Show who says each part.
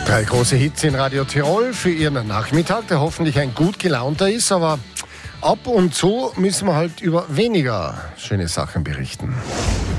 Speaker 1: Drei große Hits in Radio Tirol für Ihren Nachmittag, der hoffentlich ein gut gelaunter ist, aber ab und zu müssen wir halt über weniger schöne Sachen berichten.